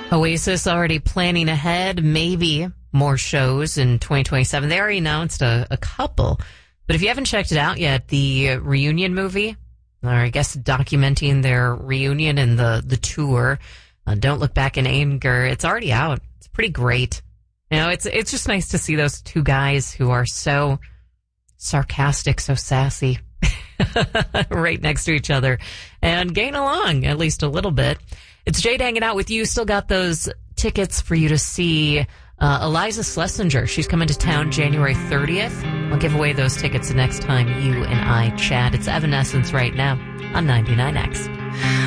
Oasis already planning ahead, maybe more shows in 2027. They already announced a couple. But if you haven't checked it out yet, the reunion movie, or I guess documenting their reunion and the tour, Don't Look Back in Anger, it's already out. It's pretty great. You know, it's just nice to see those two guys who are so sarcastic, so sassy, right next to each other and getting along at least a little bit. It's Jade hanging out with you. Still got those tickets for you to see Eliza Schlesinger. She's coming to town January 30th. I'll give away those tickets the next time you and I chat. It's Evanescence right now on 99X.